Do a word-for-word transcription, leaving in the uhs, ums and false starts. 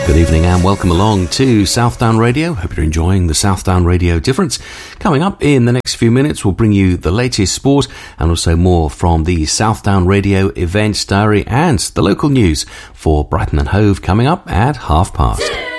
Good evening and welcome along to Southdown Radio. Hope you're enjoying the Southdown Radio Difference. Coming up in the next few minutes, we'll bring you the latest sport and also more from the Southdown Radio Events Diary and the local news for Brighton and Hove coming up at half past.